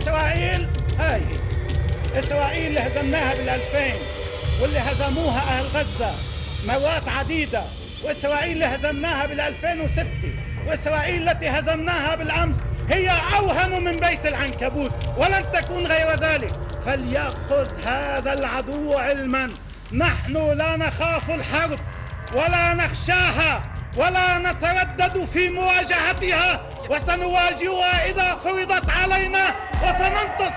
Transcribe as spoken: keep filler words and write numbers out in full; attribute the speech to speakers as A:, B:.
A: إسرائيل هاي إسرائيل اللي هزمناها بالألفين واللي هزموها أهل غزة مرات عديدة، وإسرائيل اللي هزمناها بالألفين وستة، وإسرائيل التي هزمناها بالأمس هي أوهن من بيت العنكبوت ولن تكون غير ذلك. فليأخذ هذا العدو علما، نحن لا نخاف الحرب ولا نخشاها ولا نتردد في مواجهتها، وسنواجهها إذا فرضت علينا وسننتصر.